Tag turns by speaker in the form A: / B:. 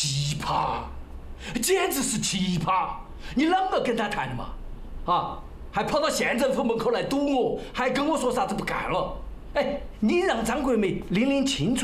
A: 奇葩，简直是奇葩！你啷个跟他谈的嘛？啊，还跑到县政府门口来堵我，还跟我说啥子不干了？哎，你让张国梅拎清楚。